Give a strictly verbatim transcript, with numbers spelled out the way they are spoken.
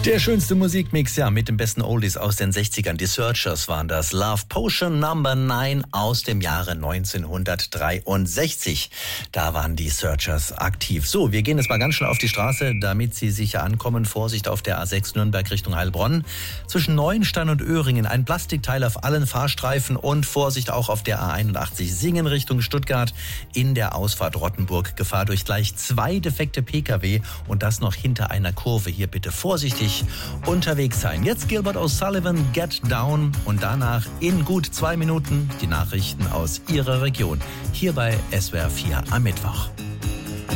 Der schönste Musikmix, ja, mit den besten Oldies aus den sechzigern. Die Searchers waren das. Love Potion Number neun aus dem Jahre neunzehnhundertdreiundsechzig. Da waren die Searchers aktiv. So, wir gehen jetzt mal ganz schnell auf die Straße, damit Sie sicher ankommen. Vorsicht auf der A sechs Nürnberg Richtung Heilbronn. Zwischen Neuenstein und Öhringen ein Plastikteil auf allen Fahrstreifen und Vorsicht auch auf der A einundachtzig Singen Richtung Stuttgart in der Ausfahrt Rottenburg. Gefahr durch gleich zwei defekte Pkw und das noch hinter einer Kurve. Hier bitte vorsichtig unterwegs sein. Jetzt Gilbert O'Sullivan, Get Down und danach in gut zwei Minuten die Nachrichten aus Ihrer Region. Hier bei S W R vier am Mittwoch.